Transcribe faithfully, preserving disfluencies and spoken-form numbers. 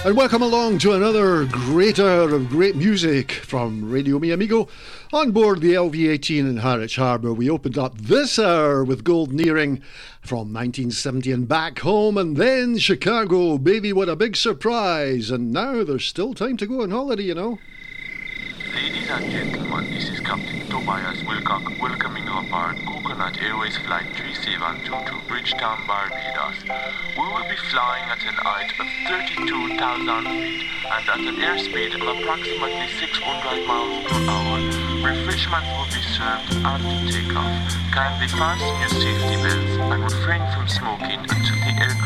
And welcome along to another great hour of great music from Radio Mi Amigo on board the L V eighteen in Harwich Harbour. We opened up this hour with Golden Earring from nineteen seventy and Back Home, and then Chicago, Baby What a Big Surprise. And now there's still time to go on holiday, you know. Ladies and gentlemen, this is Captain Tobias Wilcock welcoming you aboard Coconut Airways Flight three seven two to Bridgetown, Barbados. We will be flying at an height of thirty-two thousand feet and at an airspeed of approximately six hundred miles per hour. Refreshments will be served after takeoff. Kindly fasten your safety belts and refrain from smoking until the aircraft